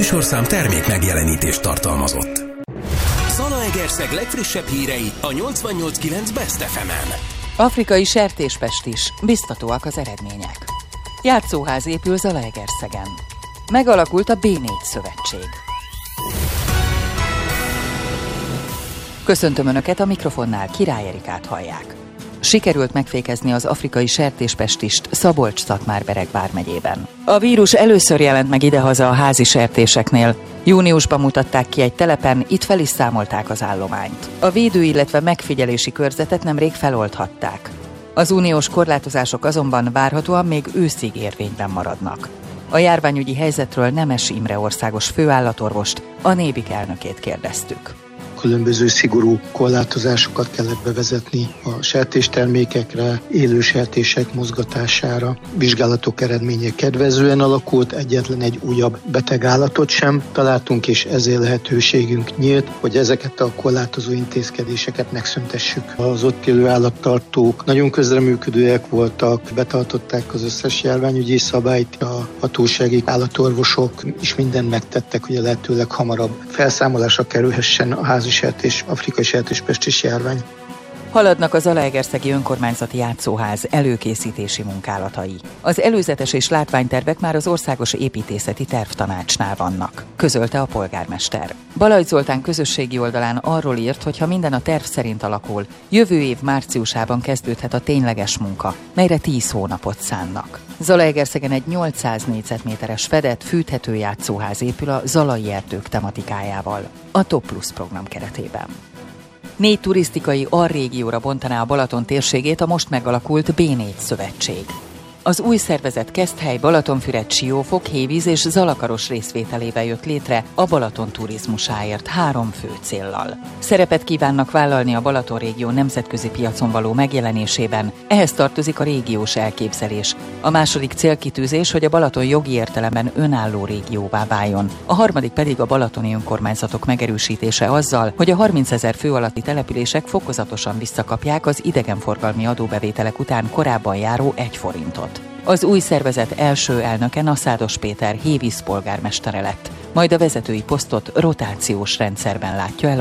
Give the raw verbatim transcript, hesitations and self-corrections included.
műsorszám termék megjelenítést tartalmazott. Zalaegerszeg legfrissebb hírei a nyolcvannyolc kilenc Best ef emen. Afrikai sertéspest is, biztatóak az eredmények. Játszóház épül Zalaegerszegen. Megalakult a bé négy szövetség. Köszöntöm Önöket, a mikrofonnál Király Erikát hallják. Sikerült megfékezni az afrikai sertéspestist Szabolcs-Szatmár-Bereg vármegyében. A vírus először jelent meg idehaza a házi sertéseknél. Júniusban mutatták ki egy telepen, itt fel is számolták az állományt. A védő, illetve megfigyelési körzetet nemrég feloldhatták. Az uniós korlátozások azonban várhatóan még őszig érvényben maradnak. A járványügyi helyzetről Nemes Imre országos főállatorvost, a nébik elnökét kérdeztük. Különböző szigorú korlátozásokat kellett bevezetni a sertéstermékekre, élő sertések mozgatására. Vizsgálatok eredménye kedvezően alakult, egyetlen egy újabb betegállatot sem találtunk, és ezért lehetőségünk nyílt, hogy ezeket a korlátozó intézkedéseket megszüntessük. Az ott élő állattartók nagyon közreműködőek voltak, betartották az összes járványügyi szabályt, a hatósági állatorvosok is mindent megtettek, hogy a lehetőleg hamarabb felszámolásra kerülhessen a házi sertés, afrikai sertéspestis járvány. Haladnak a Zalaegerszegi önkormányzati játszóház előkészítési munkálatai. Az előzetes és látványtervek már az Országos Építészeti Tervtanácsnál vannak, közölte a polgármester. Balajt Zoltán közösségi oldalán arról írt, hogy ha minden a terv szerint alakul, jövő év márciusában kezdődhet a tényleges munka, melyre tíz hónapot szánnak. Zalaegerszegen egy nyolcszáz négyzetméteres fedett, fűthető játszóház épül a zalai erdők tematikájával, a Top Plus program keretében. Négy turisztikai alrégióra bontaná a Balaton térségét a most megalakult bé négy szövetség. Az új szervezet Keszthely, Balatonfüred, Siófok, Hévíz és Zalakaros részvételével jött létre a Balaton turizmusáért három fő céllal. Szerepet kívánnak vállalni a Balaton régió nemzetközi piacon való megjelenésében, ehhez tartozik a régiós elképzelés. A második célkitűzés, hogy a Balaton jogi értelemben önálló régióvá váljon. A harmadik pedig a balatoni önkormányzatok megerősítése azzal, hogy a harmincezer fő alatti települések fokozatosan visszakapják az idegenforgalmi adóbevételek után korábban járó egy forintot. Az új szervezet első elnöke Naszádos Péter Hévíz polgármestere lett, majd a vezetői posztot rotációs rendszerben látja el